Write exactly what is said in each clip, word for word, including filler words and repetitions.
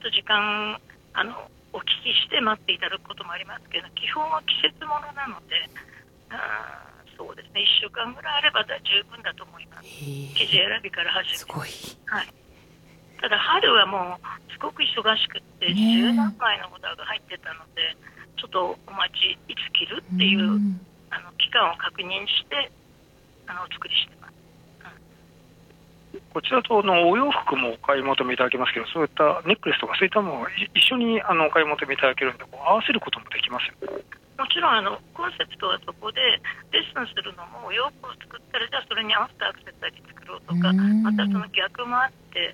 と時間あのお聞きして待っていただくこともありますけど、基本は季節ものなので、あそうですね、いっしゅうかんぐらいあれば十分だと思います。生地選びから始めて、 すごい、 はい、ただ春はもうすごく忙しくてじゅうなんまいのオーダーが入ってたので、ちょっとお待ち、いつ着るっていう、うん、あの期間を確認してあのお作りしてます。 こちらとのお洋服もお買い求めいただけますけど、そういったネックレスとかそういったものを一緒にあのお買い求めいただけるんで、こう合わせることもできますよね。 もちろんあのコンセプトはそこでレッスンするのも、お洋服を作ったらじゃあそれに合わせたアクセサリー作ろうとか、またその逆もあって、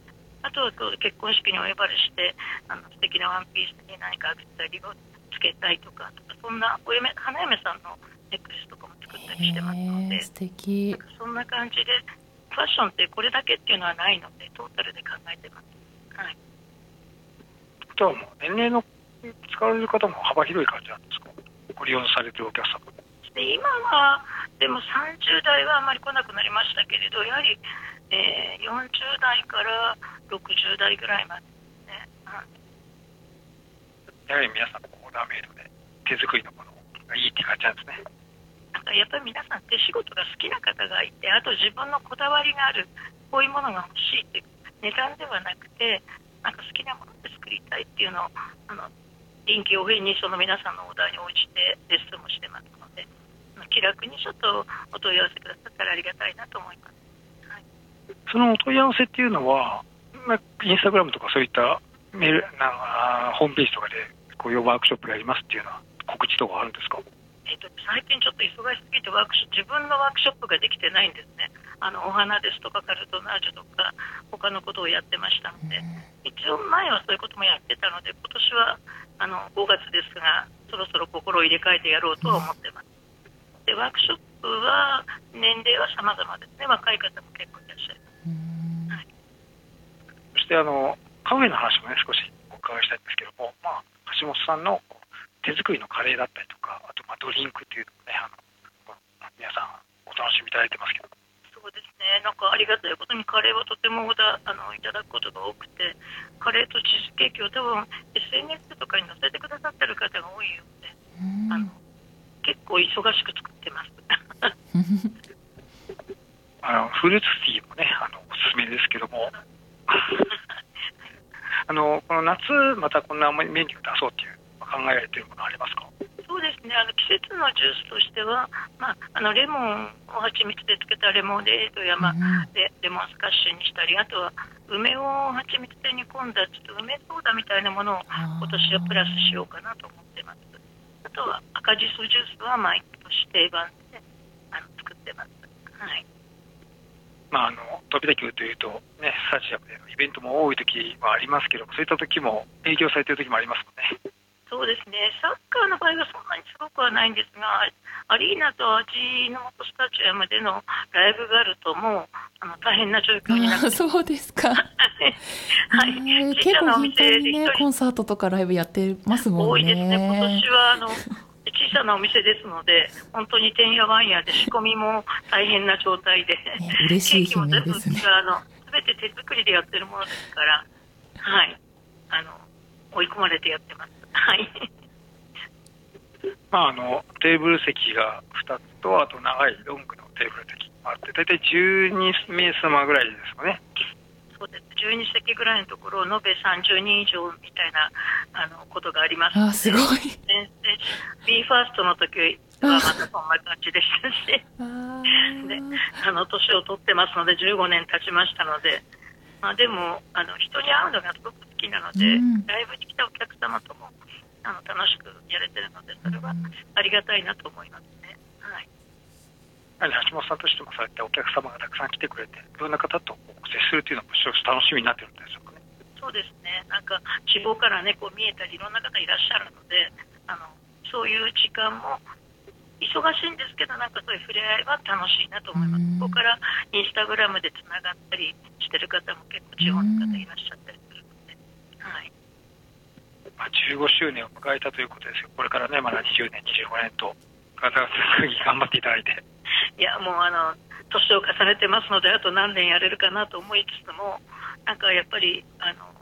あとは結婚式にお呼ばれしてあの素敵なワンピースに何かアクセサリーをつけたいとか、そんなお嫁花嫁さんのネックレスとかも作ったりしてますので、 素敵。 そんな感じでファッションってこれだけっていうのはないので、トータルで考えてます。はい。 あとはもう年齢の使われる方も幅広い感じなんですか、ご利用されているお客様で。今はでもさんじゅう代はあまり来なくなりましたけれど、やはり、えー、よんじゅう代からろくじゅう代ぐらいまでですね。はい、 やはり皆さんオーダーメイドで手作りのものがいいって感じなんですね。 なんかやっぱり皆さん手仕事が好きな方がいて、あと自分のこだわりがある、こういうものが欲しいって、値段ではなくてなんか好きなもので作りたいっていうのをあの臨機応変にその皆さんのオーダーに応じてレッスンもしてますので、気楽にちょっとお問い合わせくださったらありがたいなと思います。はい、 そのお問い合わせっていうのは、まあ、インスタグラムとかそういったメールなホームページとかでこういうワークショップやりますっていうのは告知とかあるんですか？ えー、と最近ちょっと忙しすぎてワークショ自分のワークショップができてないんですね。あのお花ですとかカルトナージュとか他のことをやってましたので、一応前はそういうこともやってたので、今年はあのごがつですがそろそろ心を入れ替えてやろうとは思ってます。でワークショップは年齢は様々ですね。若い方も結構いらっしゃる。はい、 そしてあのカフェの話もね少しお伺いしたいんですけども、まあ、橋本さんの手作りのカレーだったりとか、あとまあドリンクっていうのもね、あの皆さんお楽しみいただいてますけど。 そうですね、なんかありがたいことにカレーはとてもオーダーあのいただくことが多くて、カレーとチーズケーキを多分 エスエヌエス とかに載せてくださってる方が多いようで、あの結構忙しく作ってますあのフルーツティーもねあのおすすめですけどもあのこの夏またこんなメニュー出そうっていう考えられているものありますか？ そうですね、あの季節のジュースとしては、まあ、あのレモンを蜂蜜でつけたレモネードや、まあ、レ, レモンスカッシュにしたり、あとは梅を蜂蜜で煮込んだちょっと梅ソーダみたいなものを今年はプラスしようかなと思ってます。あとは赤じそジュースは毎年定番であの作ってます。はい、 まあ、あの時々というと、ね、スタジアムでのイベントも多い時はありますけど、そういった時も営業されている時もありますもんね。 そうですね、サッカーの場合はそんなにすごくはないんですが、アリーナと味の素スタジアムでのライブがあるともうあの大変な状況になって。 そうですか。はい、結構頻繁にねコンサートとかライブやってますもんね。 多いですね。今年はあの小さなお店ですので、本当にてんやわんやで仕込みも大変な状態で、 ね、嬉しい悲鳴ですね。 ケーキも全部あの全て手作りでやってるものですから、はい、あの追い込まれてやってます。はい。 まあ、あのテーブル席がふたつと、あと長いロングのテーブル席があって、大体じゅうにめいさまぐらいですかね。 そうです、じゅうにせきぐらいのところを延べさんじゅうにん以上みたいなあのことがあります。 あ、すごい。 で ビーファーストの時はまたそんな感じでしたしであの年を取ってますのでじゅうごねん経ちましたので、まあ、でもあの人に会うのがすごく好きなので、うん、ライブに来たお客様ともあの楽しくやれてるので、それはありがたいなと思いますね。はい、 橋本さんとしてもそうやってお客様がたくさん来てくれて、いろんな方と接するというのも少し楽しみになってるんでしょうかね。 そうですね、なんか希望から、ね、こう見えたりいろんな方いらっしゃるので、あのそういう時間も忙しいんですけど、なんかそういう触れ合いは楽しいなと思います。ここからインスタグラムでつながったりしてる方も結構地方の方いらっしゃったりするので、はい、 まあ、じゅうごしゅうねんを迎えたということですよ。これからね、まだにじゅうねん、にじゅうごねんと方々頑張っていただいて、 いやもうあの年を重ねてますので、あと何年やれるかなと思いつつも、なんかやっぱりあの